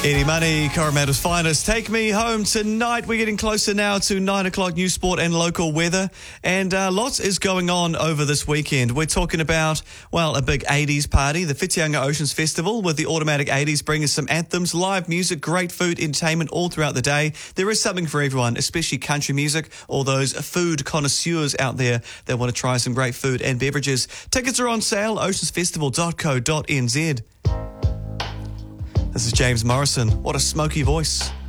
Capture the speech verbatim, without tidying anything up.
Eddie Money, Coromandel's finest. Take me home tonight. We're getting closer now to nine o'clock news, sport and local weather. And uh, lots is going on over this weekend. We're talking about, well, a big eighties party, the Whitianga Oceans Festival with the Automatic eighties bringing some anthems, live music, great food, entertainment all throughout the day. There is something for everyone, especially country music, all those food connoisseurs out there that want to try some great food and beverages. Tickets are on sale, oceans festival dot co dot n z. This is James Morrison. What a smoky voice.